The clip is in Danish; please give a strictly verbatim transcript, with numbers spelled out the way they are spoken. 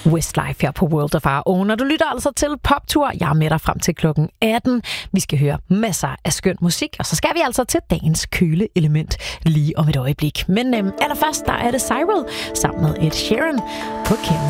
Westlife her på World of Our Own. Og du lytter altså til Poptur. Jeg er med dig frem til klokken atten. Vi skal høre masser af skøn musik, og så skal vi altså til dagens køleelement lige om et øjeblik. Men øhm, allerførst, der er det Cyril sammen med Ed Sheeran på Kim.